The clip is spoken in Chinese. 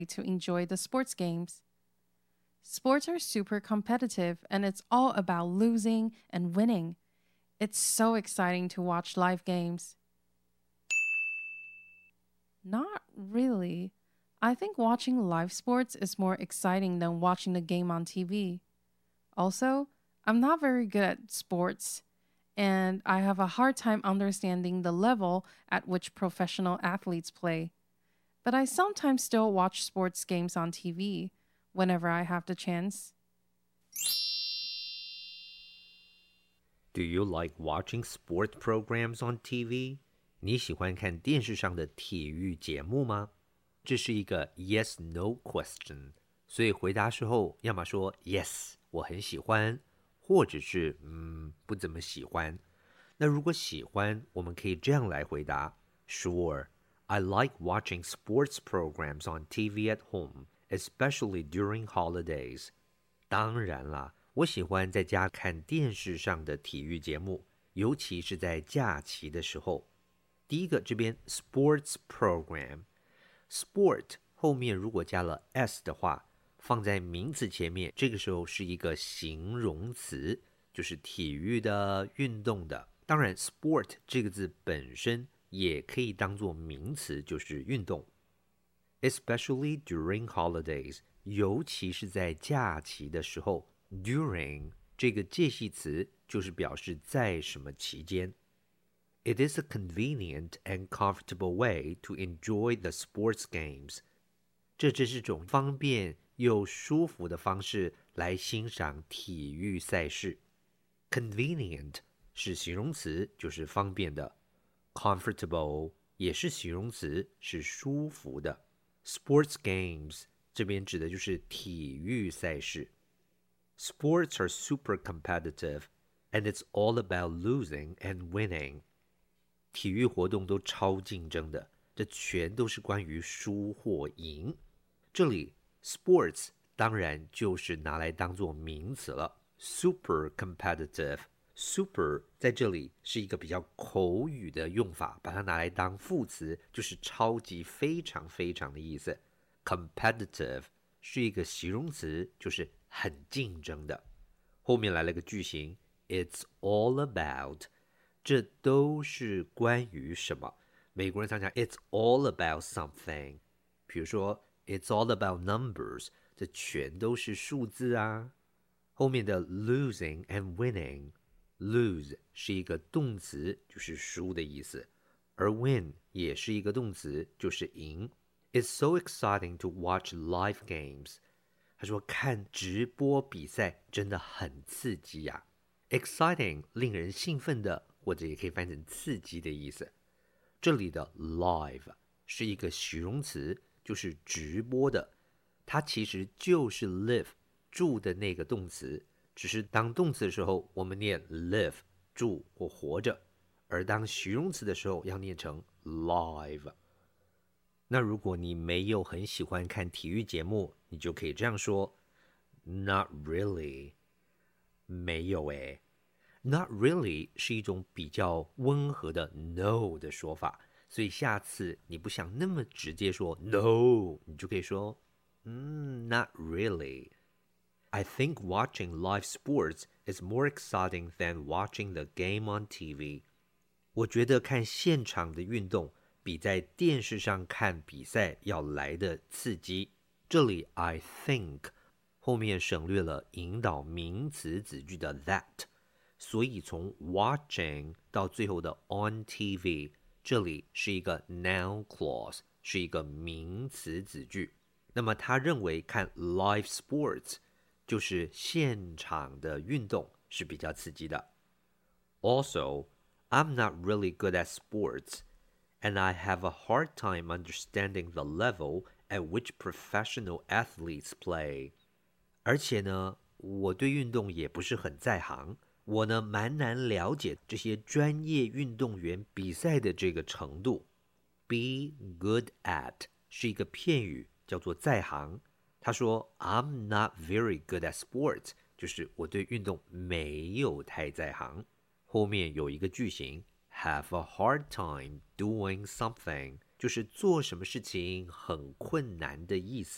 to enjoy the sports games. Sports are super competitive and it's all about losing and winning. It's so exciting to watch live games. Not really. I think watching live sports is more exciting than watching the game on TV. Also, I'm not very good at sports, and I have a hard time understanding the level at which professional athletes play. But I sometimes still watch sports games on TV whenever I have the chance. Do you like watching sport programs on TV? 你喜欢看电视上的体育节目吗？这是一个 yes/no question， 所以回答时候要么说 yes， 我很喜欢，或者是不怎么喜欢。那如果喜欢，我们可以这样来回答 Sure, I like watching sports programs on TV at home, especially during holidays. 当然啦，我喜欢在家看电视上的体育节目，尤其是在假期的时候。第一个这边 sports program， sport 后面如果加了 s 的话，放在名词前面，这个时候是一个形容词，就是体育的、运动的。当然 sport 这个字本身也可以当作名词，就是运动。Especially during holidays， 尤其是在假期的时候。During 这个介系词就是表示在什么期间。It is a convenient and comfortable way to enjoy the sports games. 这只是种方便又舒服的方式来欣赏体育赛事。Convenient 是形容词，就是方便的。Comfortable 也是形容词，是舒服的。Sports games 这边指的就是体育赛事。Sports are super competitive, and it's all about losing and winning. 体育活动都超竞争的，这全都是关于输或赢。这里 sports 当然就是拿来当做名词了 ，super competitive。super 在这里是一个比较口语的用法，把它拿来当副词，就是超级非常非常的意思。competitive 是一个形容词，就是很竞争的。后面来了个句型 ，It's all about， 这都是关于什么？美国人常讲 It's all about something， 比如说 It's all about numbers， 这全都是数字啊。后面的 losing and winning，lose 是一个动词，就是输的意思，而 win 也是一个动词，就是赢。It's so exciting to watch live games。他说看直播比赛真的很刺激呀。Exciting 令人兴奋的，或者也可以翻成刺激的意思。这里的 live 是一个形容词，就是直播的，它其实就是 live 住的那个动词，只是当动词的时候我们念 live 住或活着，而当形容词的时候要念成 live。那如果你没有很喜欢看体育节目，你就可以这样说 Not really。 没有诶。 Not really 是一种比较温和的 no 的说法，所以下次你不想那么直接说 no， 你就可以说Not really。 I think watching live sports is more exciting than watching the game on TV。 我觉得看现场的运动比在电视上看比赛要来的刺激。这里 I think 后面省略了引导名词子句的 that， 所以从 watching 到最后的 on TV， 这里是一个 noun clause， 是一个名词子句。那么他认为看 live sports 就是现场的运动是比较刺激的。Also, I'm not really good at sports.And I have a hard time understanding the level at which professional athletes play. 而且呢，我对运动也不是很在行，我呢蛮难了解这些专业运动员比赛的这个程度。Be good at 是一个片语，叫做在行。他说 I'm not very good at sports， 就是我对运动没有太在行。后面有一个句型have a hard time doing something， 就是做什么事情很困难的意思。